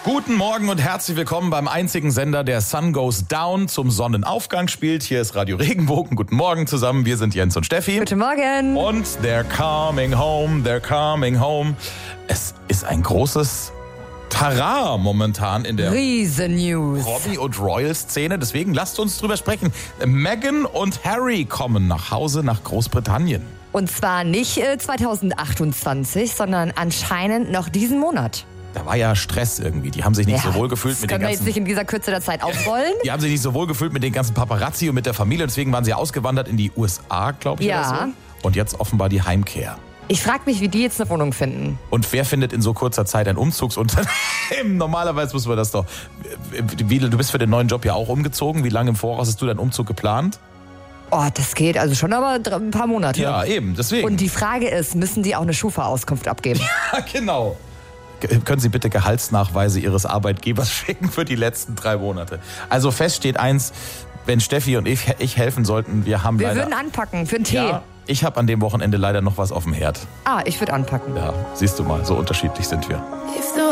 Guten Morgen und herzlich willkommen beim einzigen Sender, der Sun Goes Down zum Sonnenaufgang spielt. Hier ist Radio Regenbogen. Guten Morgen zusammen. Wir sind Jens und Steffi. Guten Morgen. Und they're coming home, they're coming home. Es ist ein großes Tara momentan in der Riesen-News. Robbie und Royal-Szene. Deswegen lasst uns drüber sprechen. Meghan und Harry kommen nach Hause nach Großbritannien. Und zwar nicht 2028, sondern anscheinend noch diesen Monat. Da war ja Stress irgendwie. Die haben sich nicht so wohl gefühlt mit den ganzen... können wir jetzt ganzen... nicht in dieser Kürze der Zeit aufrollen? Die haben sich nicht so wohl gefühlt mit den ganzen Paparazzi und mit der Familie. Deswegen waren sie ausgewandert in die USA, glaube ich. Ja. Oder so. Und jetzt offenbar die Heimkehr. Ich frage mich, wie die jetzt eine Wohnung finden. Und wer findet in so kurzer Zeit ein Umzugsunternehmen? Normalerweise muss man das doch... Du bist für den neuen Job ja auch umgezogen. Wie lange im Voraus hast du deinen Umzug geplant? Oh, das geht also schon aber ein paar Monate. Ja, eben, deswegen. Und die Frage ist, müssen die auch eine Schufa-Auskunft abgeben? Ja, genau. Können Sie bitte Gehaltsnachweise Ihres Arbeitgebers schicken für die letzten 3 Monate? Also fest steht eins, wenn Steffi und ich helfen sollten, wir Wir würden anpacken für einen Tee. Ja, ich habe an dem Wochenende leider noch was auf dem Herd. Ich würde anpacken. Ja, siehst du mal, so unterschiedlich sind wir.